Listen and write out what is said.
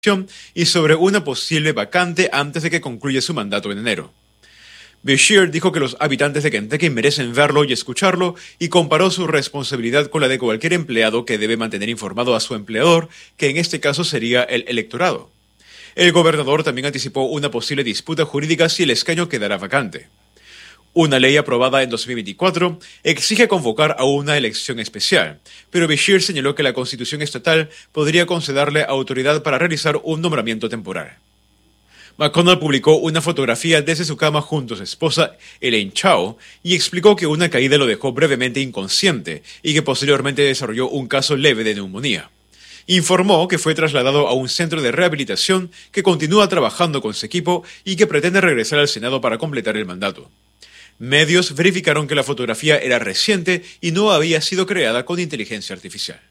y sobre una posible vacante antes de que concluya su mandato en enero. Beshear dijo que los habitantes de Kentucky merecen verlo y escucharlo y comparó su responsabilidad con la de cualquier empleado que debe mantener informado a su empleador, que en este caso sería el electorado. El gobernador también anticipó una posible disputa jurídica si el escaño quedará vacante. Una ley aprobada en 2024 exige convocar a una elección especial, pero Beshear señaló que la Constitución estatal podría concederle autoridad para realizar un nombramiento temporal. McConnell publicó una fotografía desde su cama junto a su esposa, Elaine Chao, y explicó que una caída lo dejó brevemente inconsciente y que posteriormente desarrolló un caso leve de neumonía. Informó que fue trasladado a un centro de rehabilitación que continúa trabajando con su equipo y que pretende regresar al Senado para completar el mandato. Medios verificaron que la fotografía era reciente y no había sido creada con inteligencia artificial.